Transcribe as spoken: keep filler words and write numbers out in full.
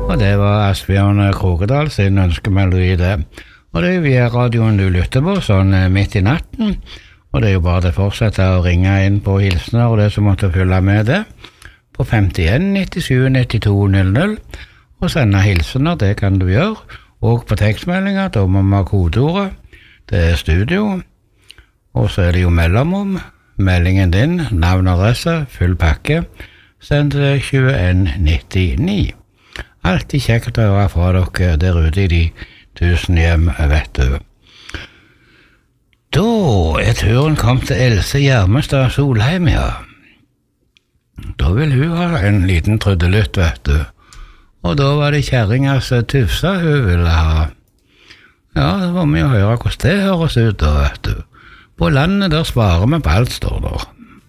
Og det var Asbjørn Krokedal sin ønskemelodi det. Og det er jo via radioen du lytter på, sånn midt i natten. Og det er jo bare det fortsetter å ringe inn på hilsener og det som måtte følge med det. På femtien nittisju nittito null null. Og sende hilsener, det kan du gjøre. Og på tekstmeldinger, da må man ha kodeordet. Det er studio. Og så er det jo mellomrom. Meldingen din, navn og adresse, full pakke. Send til tjueen nittini. Altid kjekt å høre fra dere der ute i de tusen hjem, vet du. Da er turen kom til Else Gjermestad Solheim, ja. Da vil hun ha en liten trudelutt, vet du. Og da var det kjerringas tufsa hun ville ha. Ja, det var mye å høre hvordan det høres ut da, vet du. På landet der sparer vi på alt, står der.